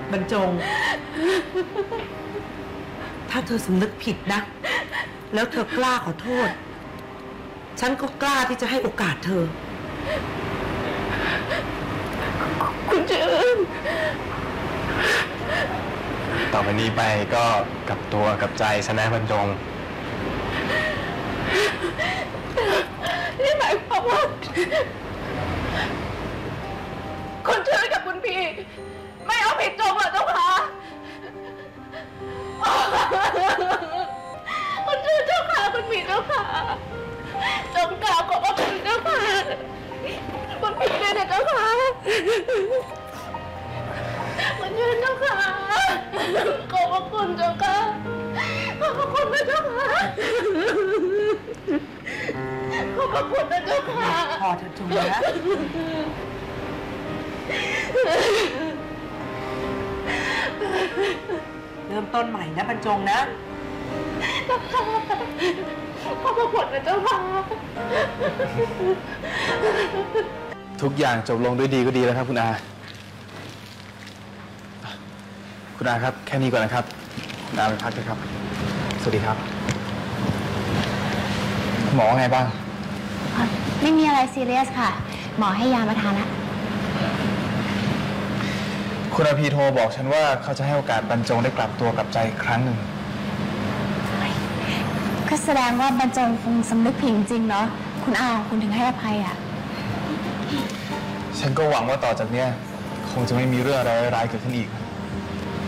บรรจง ถ้าเธอสำนึกผิดนะ แล้วเธอกล้าขอโทษ ฉันก็กล้าที่จะให้โอกาสเธอคุณจืนต่อไปนี้ไปก็กลับตัวกลับใจซะนะบรรจงนี่หมายความว่าคุณจืนกับคุณพี่ไม่เอาผิดจงเหรอเจ้าค่ะคุณจืนเจ้าค่ะคุณพี่เจ้าค่ะจงกล่าวขอบพระคุณเจ้าค่ะคุณพี่เลยนะเจ้าค่ะคุณจืนเจ้าค่ะขอบพระคุณเจ้าค่ะขอบพระคุณนะเจ้าค่ะขอบพระคุณนะเจ้าค่ะพอเธอจงนะ เริ่มต้นใหม่นะบรรจงนะขอบพระคุณนะเจ้าค่ะทุกอย่างจบลงด้วยดีก็ดีแล้วครับคุณอา คุณอาครับแค่นี้ก่อนนะครับคุณอาไปพักเลยครับสวัสดีครับหมอว่าไงบ้างไม่มีอะไรซีเรียสค่ะ หมอให้ยามาทานแล้วคุณอาพีโทรบอกฉันว่าเขาจะให้โอกาสบรรจงได้กลับตัวกลับใจอีกครั้งหนึ่งก็แสดงว่าบรรจงคงสำนึกผิดจริงเนาะคุณอาคุณถึงให้อภัยอ่ะฉันก็หวังว่าต่อจากเนี้ยคงจะไม่มีเรื่องอะไรร้ายๆเกิดขึ้นอีก